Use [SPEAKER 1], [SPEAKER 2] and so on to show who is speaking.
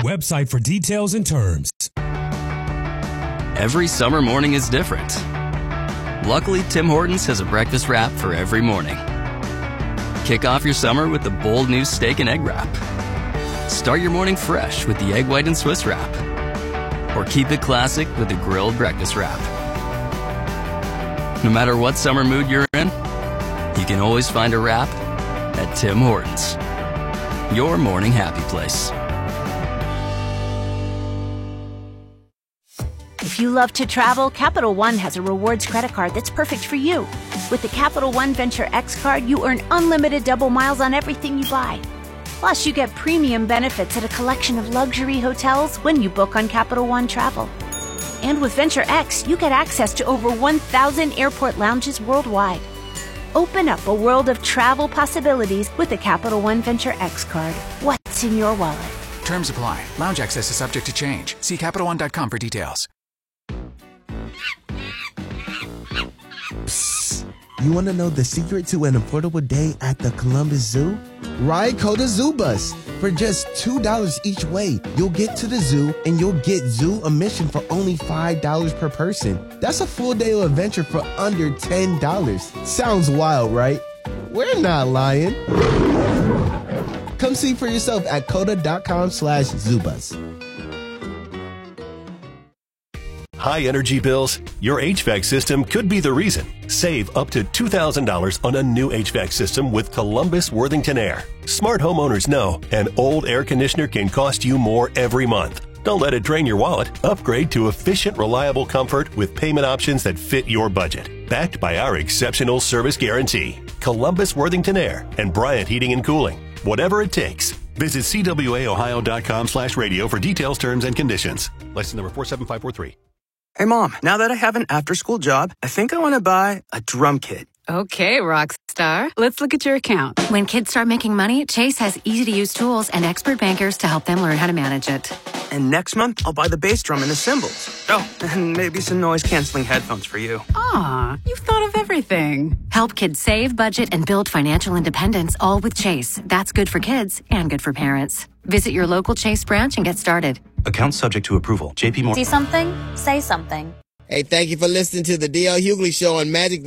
[SPEAKER 1] website for details and terms.
[SPEAKER 2] Every summer morning is different. Luckily, Tim Hortons has a breakfast wrap for every morning. Kick off your summer with the bold new steak and egg wrap. Start your morning fresh with the egg white and Swiss wrap. Or keep it classic with the grilled breakfast wrap. No matter what summer mood you're in, you can always find a wrap at Tim Hortons. Your morning happy place.
[SPEAKER 3] If you love to travel, Capital One has a rewards credit card that's perfect for you. With the Capital One Venture X card, you earn unlimited double miles on everything you buy. Plus, you get premium benefits at a collection of luxury hotels when you book on Capital One Travel. And with Venture X, you get access to over 1,000 airport lounges worldwide. Open up a world of travel possibilities with the Capital One Venture X card. What's in your wallet?
[SPEAKER 4] Terms apply. Lounge access is subject to change. See CapitalOne.com for details.
[SPEAKER 5] Psst. You want to know the secret to an affordable day at the Columbus Zoo? Ride Coda Zoo Bus. For just $2 each way, you'll get to the zoo and you'll get zoo admission for only $5 per person. That's a full day of adventure for under $10. Sounds wild, right? We're not lying. Come see for yourself at coda.com/zoobus.
[SPEAKER 6] High energy bills? Your HVAC system could be the reason. Save up to $2,000 on a new HVAC system with Columbus Worthington Air. Smart homeowners know an old air conditioner can cost you more every month. Don't let it drain your wallet. Upgrade to efficient, reliable comfort with payment options that fit your budget. Backed by our exceptional service guarantee. Columbus Worthington Air and Bryant Heating and Cooling. Whatever it takes. Visit cwaohio.com/radio for details, terms, and conditions. License number 47543.
[SPEAKER 7] Hey, Mom, now that I have an after-school job, I think I want to buy a drum kit.
[SPEAKER 8] Okay, Rockstar. Let's look at your account.
[SPEAKER 9] When kids start making money, Chase has easy-to-use tools and expert bankers to help them learn how to manage it.
[SPEAKER 7] And next month, I'll buy the bass drum and the cymbals. Oh, and maybe some noise-canceling headphones for you.
[SPEAKER 8] Aw, you've thought of everything.
[SPEAKER 9] Help kids save, budget, and build financial independence, all with Chase. That's good for kids and good for parents. Visit your local Chase branch and get started.
[SPEAKER 10] Account subject to approval. JP Morgan.
[SPEAKER 11] See something? Say something.
[SPEAKER 12] Hey, thank you for listening to the D.L. Hughley Show on Magic